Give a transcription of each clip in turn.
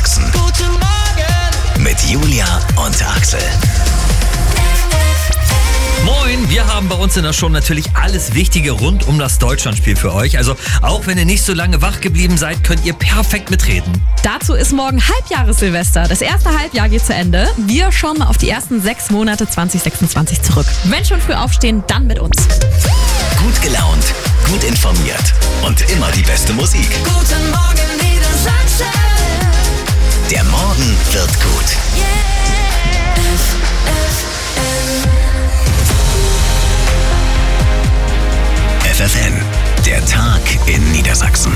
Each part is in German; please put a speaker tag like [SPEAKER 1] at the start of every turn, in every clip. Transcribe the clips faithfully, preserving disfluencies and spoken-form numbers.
[SPEAKER 1] Niedersachsen.
[SPEAKER 2] Guten Morgen!
[SPEAKER 1] Mit Julia und Axel.
[SPEAKER 3] Moin, wir haben bei uns in der Show natürlich alles Wichtige rund um das Deutschlandspiel für euch. Also auch wenn ihr nicht so lange wach geblieben seid, könnt ihr perfekt mitreden.
[SPEAKER 4] Dazu ist morgen Halbjahressilvester. Das erste Halbjahr geht zu Ende. Wir schauen mal auf die ersten sechs Monate zwanzig sechsundzwanzig zurück. Wenn schon früh aufstehen, dann mit uns.
[SPEAKER 1] Gut gelaunt, gut informiert und immer die beste Musik.
[SPEAKER 2] Guten Morgen, Niedersachsen!
[SPEAKER 1] Der Morgen wird gut.
[SPEAKER 2] Yeah! F F N.
[SPEAKER 1] F F N, der Tag in Niedersachsen.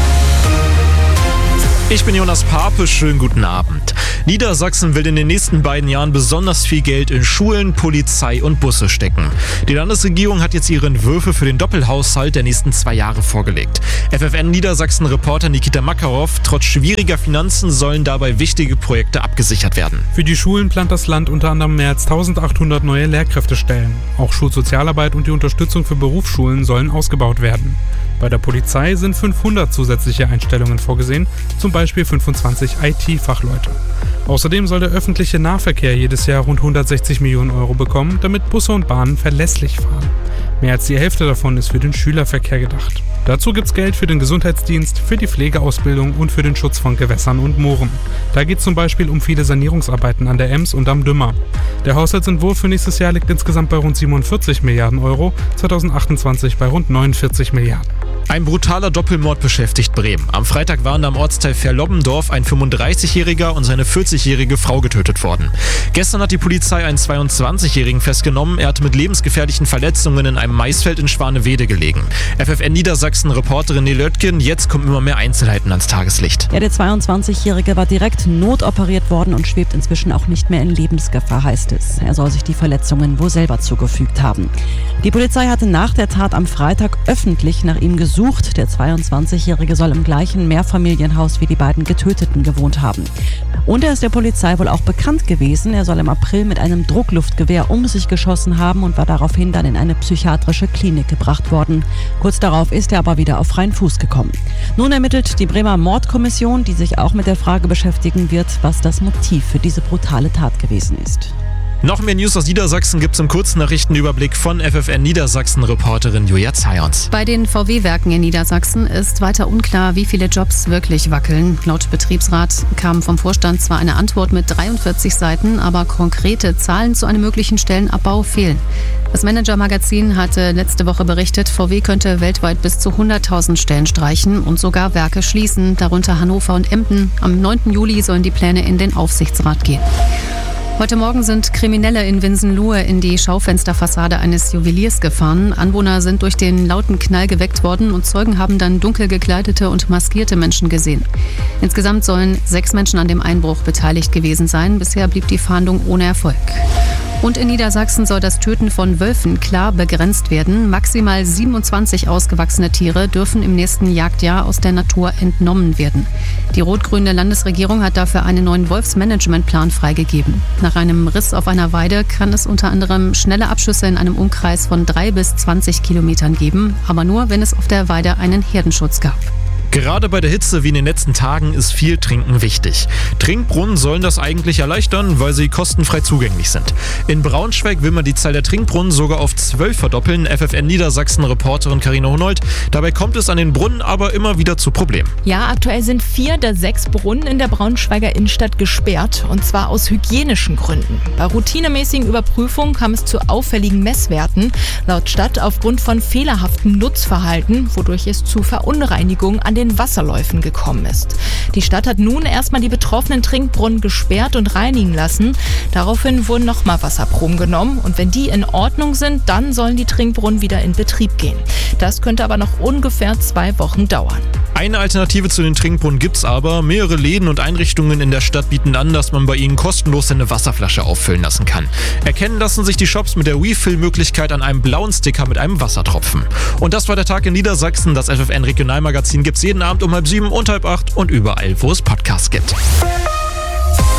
[SPEAKER 5] Ich bin Jonas Pape, schönen guten Abend. Niedersachsen will in den nächsten beiden Jahren besonders viel Geld in Schulen, Polizei und Busse stecken. Die Landesregierung hat jetzt ihre Entwürfe für den Doppelhaushalt der nächsten zwei Jahre vorgelegt. F F N Niedersachsen-Reporter Nikita Makarov, trotz schwieriger Finanzen sollen dabei wichtige Projekte abgesichert werden.
[SPEAKER 6] Für die Schulen plant das Land unter anderem mehr als eintausendachthundert neue Lehrkräftestellen. Auch Schulsozialarbeit und die Unterstützung für Berufsschulen sollen ausgebaut werden. Bei der Polizei sind fünfhundert zusätzliche Einstellungen vorgesehen, zum Beispiel fünfundzwanzig I T-Fachleute. Außerdem soll der öffentliche Nahverkehr jedes Jahr rund hundertsechzig Millionen Euro bekommen, damit Busse und Bahnen verlässlich fahren. Mehr als die Hälfte davon ist für den Schülerverkehr gedacht. Dazu gibt's Geld für den Gesundheitsdienst, für die Pflegeausbildung und für den Schutz von Gewässern und Mooren. Da geht es zum Beispiel um viele Sanierungsarbeiten an der Ems und am Dümmer. Der Haushaltsentwurf für nächstes Jahr liegt insgesamt bei rund siebenundvierzig Milliarden Euro, zweitausendachtundzwanzig bei rund neunundvierzig Milliarden.
[SPEAKER 5] Ein brutaler Doppelmord beschäftigt Bremen. Am Freitag waren am Ortsteil Verlobbendorf ein fünfunddreißigjähriger und seine vierzigjährige Frau getötet worden. Gestern hat die Polizei einen zweiundzwanzigjährigen festgenommen. Er hatte mit lebensgefährlichen Verletzungen in einem Maisfeld in Schwanewede gelegen. F F N Niedersachsen-Reporterin Nele Oetken, jetzt kommen immer mehr Einzelheiten ans Tageslicht.
[SPEAKER 7] Ja, der zweiundzwanzigjährige war direkt notoperiert worden und schwebt inzwischen auch nicht mehr in Lebensgefahr, heißt es. Er soll sich die Verletzungen wohl selber zugefügt haben. Die Polizei hatte nach der Tat am Freitag öffentlich nach ihm gesucht. Der zweiundzwanzigjährige soll im gleichen Mehrfamilienhaus wie die beiden Getöteten gewohnt haben. Und er ist der Polizei wohl auch bekannt gewesen. Er soll im April mit einem Druckluftgewehr um sich geschossen haben und war daraufhin dann in eine psychiatrische Klinik gebracht worden. Kurz darauf ist er aber wieder auf freien Fuß gekommen. Nun ermittelt die Bremer Mordkommission, die sich auch mit der Frage beschäftigen wird, was das Motiv für diese brutale Tat gewesen ist.
[SPEAKER 5] Noch mehr News aus Niedersachsen gibt's im Kurznachrichtenüberblick von F F N Niedersachsen-Reporterin Julia Zayons.
[SPEAKER 8] Bei den V W-Werken in Niedersachsen ist weiter unklar, wie viele Jobs wirklich wackeln. Laut Betriebsrat kam vom Vorstand zwar eine Antwort mit dreiundvierzig Seiten, aber konkrete Zahlen zu einem möglichen Stellenabbau fehlen. Das Manager-Magazin hatte letzte Woche berichtet, V W könnte weltweit bis zu hunderttausend Stellen streichen und sogar Werke schließen, darunter Hannover und Emden. Am neunten Juli sollen die Pläne in den Aufsichtsrat gehen. Heute Morgen sind Kriminelle in Winsenlohe in die Schaufensterfassade eines Juweliers gefahren. Anwohner sind durch den lauten Knall geweckt worden und Zeugen haben dann dunkel gekleidete und maskierte Menschen gesehen. Insgesamt sollen sechs Menschen an dem Einbruch beteiligt gewesen sein. Bisher blieb die Fahndung ohne Erfolg. Und in Niedersachsen soll das Töten von Wölfen klar begrenzt werden. Maximal siebenundzwanzig ausgewachsene Tiere dürfen im nächsten Jagdjahr aus der Natur entnommen werden. Die rot-grüne Landesregierung hat dafür einen neuen Wolfsmanagementplan freigegeben. Nach einem Riss auf einer Weide kann es unter anderem schnelle Abschüsse in einem Umkreis von drei bis zwanzig Kilometern geben, aber nur, wenn es auf der Weide einen Herdenschutz gab.
[SPEAKER 5] Gerade bei der Hitze wie in den letzten Tagen ist viel Trinken wichtig. Trinkbrunnen sollen das eigentlich erleichtern, weil sie kostenfrei zugänglich sind. In Braunschweig will man die Zahl der Trinkbrunnen sogar auf zwölf verdoppeln. F F N Niedersachsen-Reporterin Carina Honold. Dabei kommt es an den Brunnen aber immer wieder zu Problemen.
[SPEAKER 4] Ja, aktuell sind vier der sechs Brunnen in der Braunschweiger Innenstadt gesperrt, und zwar aus hygienischen Gründen. Bei routinemäßigen Überprüfungen kam es zu auffälligen Messwerten, laut Stadt aufgrund von fehlerhaftem Nutzverhalten, wodurch es zu Verunreinigungen an den Wasserläufen gekommen ist. Die Stadt hat nun erstmal die betroffenen Trinkbrunnen gesperrt und reinigen lassen. Daraufhin wurden nochmal Wasserproben genommen, und wenn die in Ordnung sind, dann sollen die Trinkbrunnen wieder in Betrieb gehen. Das könnte aber noch ungefähr zwei Wochen dauern.
[SPEAKER 5] Eine Alternative zu den Trinkbrunnen gibt's aber. Mehrere Läden und Einrichtungen in der Stadt bieten an, dass man bei ihnen kostenlos eine Wasserflasche auffüllen lassen kann. Erkennen lassen sich die Shops mit der Refill-Möglichkeit an einem blauen Sticker mit einem Wassertropfen. Und das war der Tag in Niedersachsen. Das F F N-Regionalmagazin gibt's jeden Abend um halb sieben und halb acht und überall, wo es Podcasts gibt.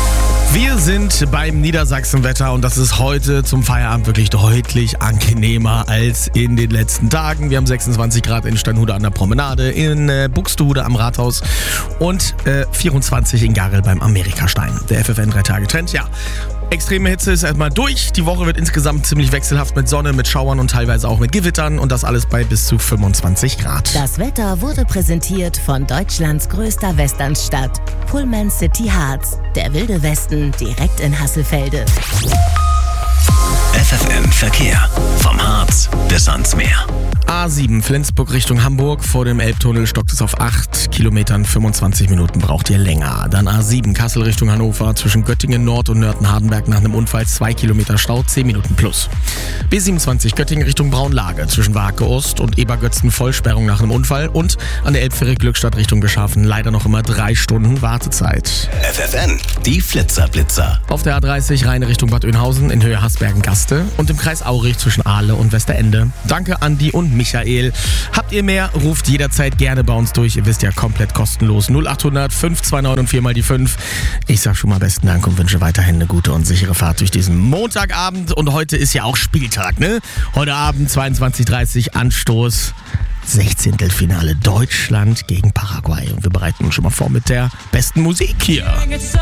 [SPEAKER 9] Wir sind beim Niedersachsenwetter und das ist heute zum Feierabend wirklich deutlich angenehmer als in den letzten Tagen. Wir haben sechsundzwanzig Grad in Steinhude an der Promenade, in äh, Buxtehude am Rathaus und äh, vierundzwanzig in Garrel beim Amerikastein. Der F F N drei Tage Trend, ja. Extreme Hitze ist erstmal durch. Die Woche wird insgesamt ziemlich wechselhaft mit Sonne, mit Schauern und teilweise auch mit Gewittern und das alles bei bis zu fünfundzwanzig Grad.
[SPEAKER 10] Das Wetter wurde präsentiert von Deutschlands größter Westernstadt, Pullman City Harz. Der wilde Westen direkt in Hasselfelde.
[SPEAKER 1] F F N Verkehr. Vom Harz bis ans Meer.
[SPEAKER 9] A sieben Flensburg Richtung Hamburg. Vor dem Elbtunnel stockt es auf acht Kilometern. fünfundzwanzig Minuten braucht ihr länger. Dann A sieben Kassel Richtung Hannover. Zwischen Göttingen Nord und Nörten-Hardenberg nach einem Unfall zwei Kilometer Stau, zehn Minuten plus. B siebenundzwanzig Göttingen Richtung Braunlage. Zwischen Wake Ost und Ebergötzen Vollsperrung nach einem Unfall. Und an der Elbfähre Glückstadt Richtung Beschaffen leider noch immer drei Stunden Wartezeit.
[SPEAKER 1] F F N, die Flitzer-Blitzer.
[SPEAKER 9] Auf der A dreißig Rhein Richtung Bad Oeynhausen in Höhe Hasbergen-Gaste und im Kreis Aurich zwischen Ahle und Westerende. Danke Andi und Michael. Habt ihr mehr, ruft jederzeit gerne bei uns durch. Ihr wisst ja, komplett kostenlos. null achthundert fünf zwei neun und vier mal die fünf. Ich sag schon mal besten Dank und wünsche weiterhin eine gute und sichere Fahrt durch diesen Montagabend. Und heute ist ja auch Spieltag, ne? Heute Abend zweiundzwanzig Uhr dreißig Anstoß. Sechzehntelfinale Deutschland gegen Paraguay. Und wir bereiten uns schon mal vor mit der besten Musik hier.